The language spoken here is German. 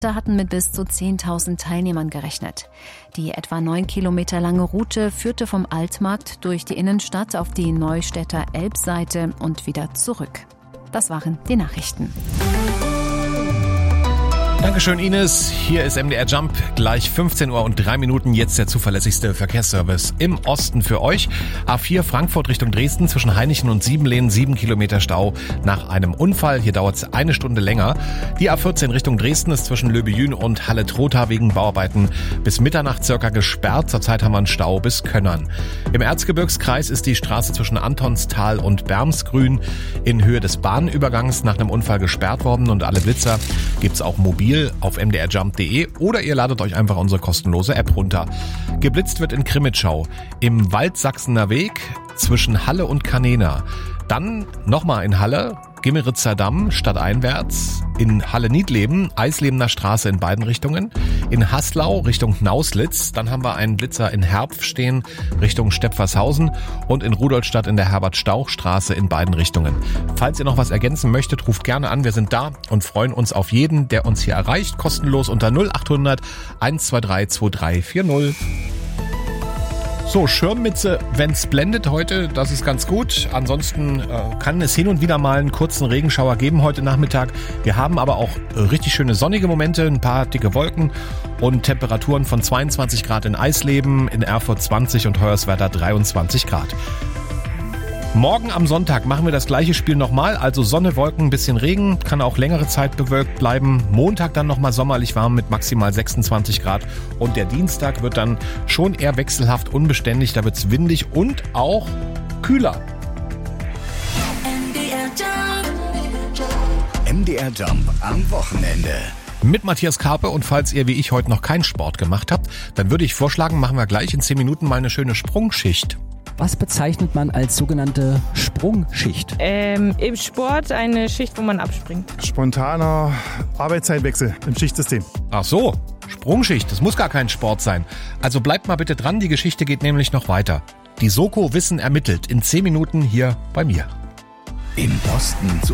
hatten mit bis zu 10.000 Teilnehmern gerechnet. Die etwa 9 Kilometer lange Route führte vom Altmarkt durch die Innenstadt auf die Neustädter Elbseite und wieder zurück. Das waren die Nachrichten. Dankeschön, Ines. Hier ist MDR Jump. Gleich 15:03 Uhr. Jetzt der zuverlässigste Verkehrsservice im Osten für euch. A4 Frankfurt Richtung Dresden zwischen Hainichen und Siebenlehn 7 Kilometer Stau nach einem Unfall. Hier dauert es eine Stunde länger. Die A14 Richtung Dresden ist zwischen Löbejün und Halle-Trotha wegen Bauarbeiten bis Mitternacht circa gesperrt. Zurzeit haben wir einen Stau bis Könnern. Im Erzgebirgskreis ist die Straße zwischen Antonstal und Bermsgrün in Höhe des Bahnübergangs nach einem Unfall gesperrt worden. Und alle Blitzer gibt's auch mobil auf mdrjump.de oder ihr ladet euch einfach unsere kostenlose App runter. Geblitzt wird in Krimitschau, im Waldsachsener Weg zwischen Halle und Canena. Dann nochmal in Halle, Gimmeritzer Damm stadteinwärts, in Halle-Niedleben, Eislebener Straße in beiden Richtungen, in Haslau Richtung Nauslitz, dann haben wir einen Blitzer in Herpf stehen Richtung Stepfershausen und in Rudolstadt in der Herbert-Stauch-Straße in beiden Richtungen. Falls ihr noch was ergänzen möchtet, ruft gerne an, wir sind da und freuen uns auf jeden, der uns hier erreicht, kostenlos unter 0800 123 2340. So, Schirmmütze, wenn's blendet heute, das ist ganz gut. Ansonsten kann es hin und wieder mal einen kurzen Regenschauer geben heute Nachmittag. Wir haben aber auch richtig schöne sonnige Momente, ein paar dicke Wolken und Temperaturen von 22 Grad in Eisleben, in Erfurt 20 und Hoyerswerda 23 Grad. Morgen am Sonntag machen wir das gleiche Spiel nochmal, also Sonne, Wolken, ein bisschen Regen, kann auch längere Zeit bewölkt bleiben. Montag dann nochmal sommerlich warm mit maximal 26 Grad und der Dienstag wird dann schon eher wechselhaft unbeständig, da wird's windig und auch kühler. MDR Jump am Wochenende. Mit Matthias Karpe und falls ihr wie ich heute noch keinen Sport gemacht habt, dann würde ich vorschlagen, machen wir gleich in 10 Minuten mal eine schöne Sprungschicht. Was bezeichnet man als sogenannte Sprungschicht? Im Sport eine Schicht, wo man abspringt. Spontaner Arbeitszeitwechsel im Schichtsystem. Ach so, Sprungschicht, das muss gar kein Sport sein. Also bleibt mal bitte dran, die Geschichte geht nämlich noch weiter. Die Soko Wissen ermittelt in 10 Minuten hier bei mir. Im Osten